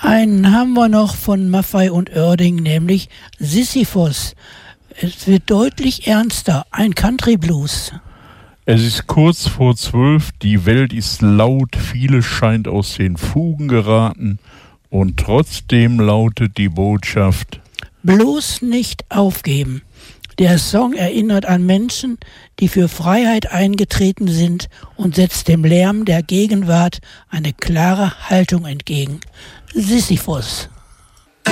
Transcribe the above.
Einen haben wir noch von Maffay und Oerding, nämlich Sisyphos. Es wird deutlich ernster, ein Country Blues. Es ist kurz vor 12, die Welt ist laut, vieles scheint aus den Fugen geraten und trotzdem lautet die Botschaft: Bloß nicht aufgeben. Der Song erinnert an Menschen, die für Freiheit eingetreten sind und setzt dem Lärm der Gegenwart eine klare Haltung entgegen. Sisyphos.